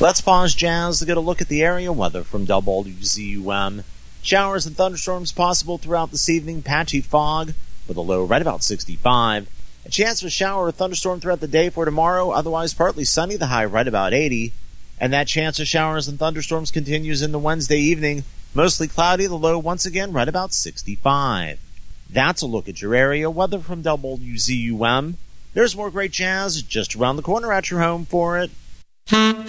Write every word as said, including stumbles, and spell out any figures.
Let's pause Jazz to get a look at the area weather from W Z U M. Showers and thunderstorms possible throughout this evening. Patchy fog with a low right about sixty-five. A chance of a shower or thunderstorm throughout the day for tomorrow. Otherwise partly sunny, the high right about eighty. And that chance of showers and thunderstorms continues into Wednesday evening. Mostly cloudy, the low once again right about sixty-five. That's a look at your area weather from W Z U M. There's more great jazz just around the corner at your home for it.